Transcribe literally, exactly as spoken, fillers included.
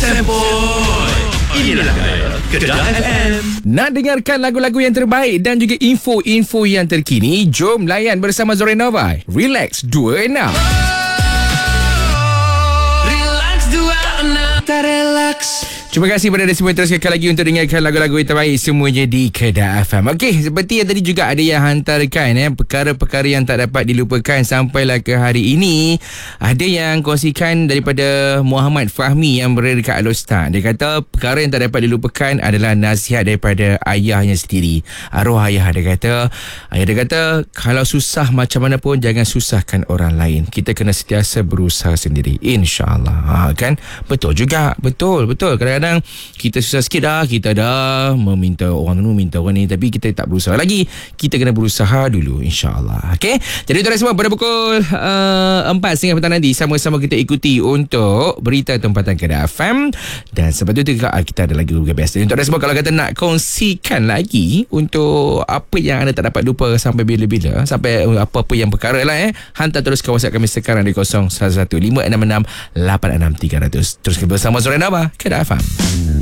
Sempoi. Inilah gaya Kedah F M. Nak dengarkan lagu-lagu yang terbaik dan juga info-info yang terkini? Jom layan bersama Zorenova. Relax dua enam. Relax dua enam. Tak relax. Terima kasih kepada anda semua terus sekali lagi untuk dengarkan lagu-lagu yang terbaik semuanya di Kedah F M. Okey, seperti yang tadi juga ada yang hantarkan eh, perkara-perkara yang tak dapat dilupakan sampailah ke hari ini. Ada yang kongsikan daripada Muhammad Fahmi yang berada dekat Alostar. Dia kata perkara yang tak dapat dilupakan adalah nasihat daripada ayahnya sendiri. Arwah ayah dia kata, ayah dia kata kalau susah macam mana pun jangan susahkan orang lain. Kita kena sentiasa berusaha sendiri. InsyaAllah. Ha, kan? Betul juga. Betul, betul. Kadang-kadang kita susah sikit dah, kita dah meminta orang tu, minta orang ni, tapi kita tak berusaha lagi. Kita kena berusaha dulu, insyaAllah. Okay, jadi tuan-tuan semua, pada pukul uh, empat hingga petang nanti sama-sama kita ikuti untuk berita tempatan Kedah F M. Dan sebab itu juga kita ada lagi juga biasa. Tuan-tuan semua, kalau kata nak kongsikan lagi untuk apa yang anda tak dapat lupa sampai bila-bila, sampai apa-apa yang perkara lah eh, hantar terus ke WhatsApp kami sekarang di kosong satu satu lima enam enam lapan enam tiga kosong kosong. Terus bersama Zorenova Kedah F M.